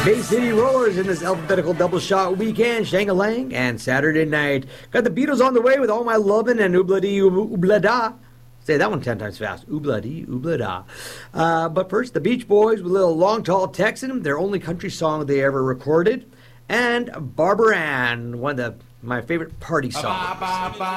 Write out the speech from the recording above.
Bay City Rollers in this alphabetical double shot weekend, Shang-a-Lang and Saturday Night. Got the Beatles on the way with All My Lovin' and Oobla-dee Oobla-da. Say that one 10 times fast. Oobla-dee Oobla-da. But first, the Beach Boys with a little Long Tall Texan, their only country song they ever recorded. And Barbara Ann, one of my favorite party songs.